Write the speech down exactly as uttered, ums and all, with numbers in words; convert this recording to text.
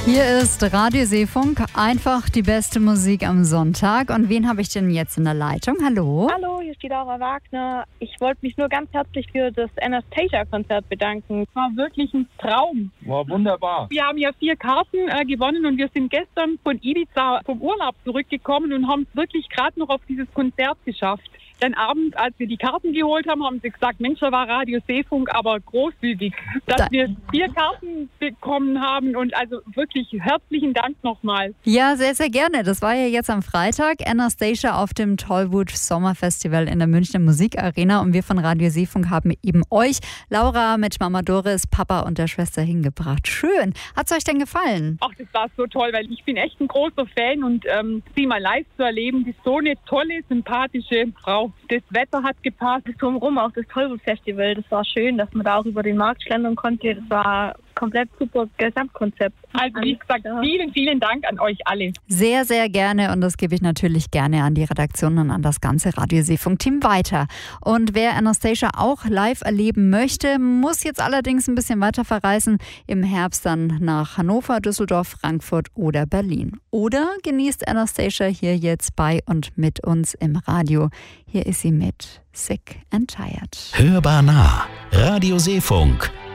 Hier ist Radio Seefunk, einfach die beste Musik am Sonntag. Und wen habe ich denn jetzt in der Leitung? Hallo? Hallo, hier ist die Laura Wagner. Ich wollte mich nur ganz herzlich für das Anastacia-Konzert bedanken. Es war wirklich ein Traum. War wunderbar. Wir haben ja vier Karten äh, gewonnen und wir sind gestern von Ibiza vom Urlaub zurückgekommen und haben es wirklich gerade noch auf dieses Konzert geschafft. Dann abends, als wir die Karten geholt haben, haben sie gesagt, Mensch, da war Radio Seefunk aber großzügig, dass Da- wir vier Karten bekommen haben. Und also wirklich herzlichen Dank nochmal. Ja, sehr, sehr gerne. Das war ja jetzt am Freitag. Anastacia auf dem Tollwood Sommerfestival in der Münchner Musikarena. Und wir von Radio Seefunk haben eben euch, Laura, mit Mama Doris, Papa und der Schwester hingebracht. Schön. Hat es euch denn gefallen? Ach, das war so toll, weil ich bin echt ein großer Fan und ähm, sie mal live zu erleben, die ist so eine tolle, sympathische Frau. Das Wetter hat gepasst. Das drumherum auch das Tollwood Festival, das war schön, dass man da auch über den Markt schlendern konnte. Das war komplett super Gesamtkonzept. Also wie gesagt, vielen, vielen Dank an euch alle. Sehr, sehr gerne. Und das gebe ich natürlich gerne an die Redaktion und an das ganze Radio Seefunk-Team weiter. Und wer Anastacia auch live erleben möchte, muss jetzt allerdings ein bisschen weiter verreisen. Im Herbst dann nach Hannover, Düsseldorf, Frankfurt oder Berlin. Oder genießt Anastacia hier jetzt bei und mit uns im Radio. Hier ist sie mit Sick and Tired. Hörbar nah. Radio Seefunk.